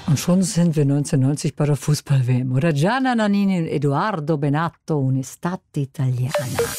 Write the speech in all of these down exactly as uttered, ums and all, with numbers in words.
Und schon sind wir neunzehnhundertneunzig bei der Fußball-W M, oder? Gianna Nannini und Edoardo Bennato, Un'estate italiana.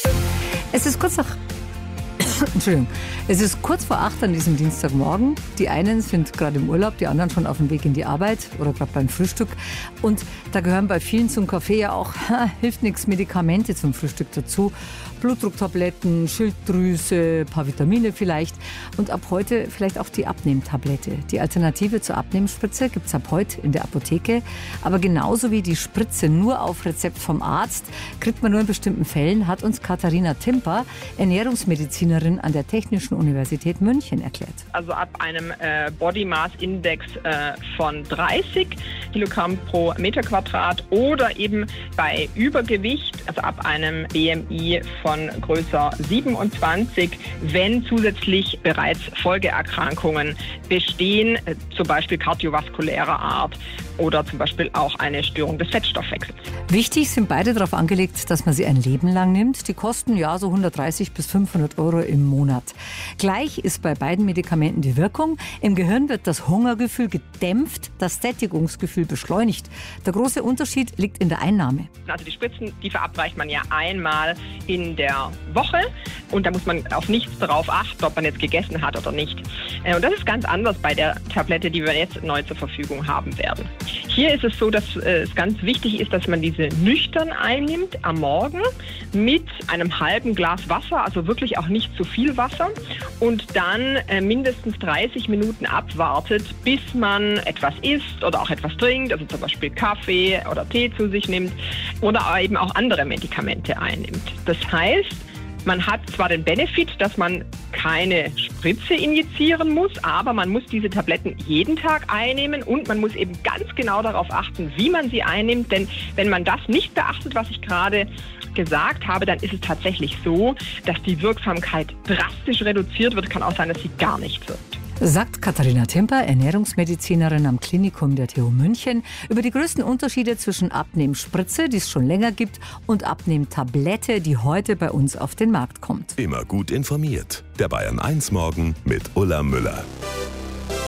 Es ist kurz nach... Entschuldigung. Es ist kurz vor acht an diesem Dienstagmorgen. Die einen sind gerade im Urlaub, die anderen schon auf dem Weg in die Arbeit oder gerade beim Frühstück. Und da gehören bei vielen zum Kaffee ja auch, ha, hilft nichts, Medikamente zum Frühstück dazu. Blutdrucktabletten, Schilddrüse, ein paar Vitamine vielleicht. Und ab heute vielleicht auch die Abnehmtablette. Die Alternative zur Abnehmspritze gibt es ab heute in der Apotheke. Aber genauso wie die Spritze nur auf Rezept vom Arzt, kriegt man nur in bestimmten Fällen, hat uns Katharina Timper, Ernährungsmedizinerin an der Technischen Universität München, erklärt. Also ab einem äh, Body Mass Index äh, von dreißig Kilogramm pro Meter Quadrat oder eben bei Übergewicht, also ab einem B M I von größer siebenundzwanzig, wenn zusätzlich bereits Folgeerkrankungen bestehen, äh, zum Beispiel kardiovaskulärer Art oder zum Beispiel auch eine Störung des Fettstoffwechsels. Wichtig sind beide darauf angelegt, dass man sie ein Leben lang nimmt. Die kosten ja so hundertdreißig bis fünfhundert Euro im Monat. Gleich ist bei beiden Medikamenten die Wirkung. Im Gehirn wird das Hungergefühl gedämpft, das Sättigungsgefühl beschleunigt. Der große Unterschied liegt in der Einnahme. Also die Spritzen, die verabreicht man ja einmal in der Woche und da muss man auf nichts darauf achten, ob man jetzt gegessen hat oder nicht. Und das ist ganz anders bei der Tablette, die wir jetzt neu zur Verfügung haben werden. Hier ist es so, dass es ganz wichtig ist, dass man diese nüchtern einnimmt am Morgen mit einem halben Glas Wasser, also wirklich auch nicht zu viel Wasser und dann mindestens dreißig Minuten abwartet, bis man etwas isst oder auch etwas trinkt, also zum Beispiel Kaffee oder Tee zu sich nimmt oder eben auch andere Medikamente einnimmt. Das heißt, man hat zwar den Benefit, dass man keine Spritze injizieren muss, aber man muss diese Tabletten jeden Tag einnehmen und man muss eben ganz genau darauf achten, wie man sie einnimmt. Denn wenn man das nicht beachtet, was ich gerade gesagt habe, dann ist es tatsächlich so, dass die Wirksamkeit drastisch reduziert wird. Kann auch sein, dass sie gar nicht wirkt. Sagt Katharina Timper, Ernährungsmedizinerin am Klinikum der T U München, über die größten Unterschiede zwischen Abnehmspritze, die es schon länger gibt, und Abnehmtablette, die heute bei uns auf den Markt kommt. Immer gut informiert. Der Bayern eins Morgen mit Ulla Müller.